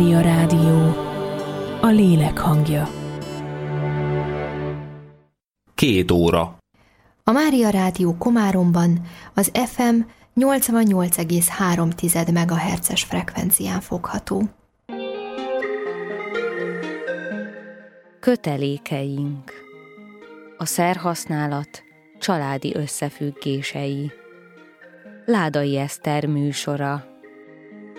A rádió, a lélek hangja. 2 óra. A Mária Rádió Komáromban az FM 88,3 MHz-es frekvencián fogható. Kötelékeink. A szerhasználat családi összefüggései. Ládai Eszter műsora.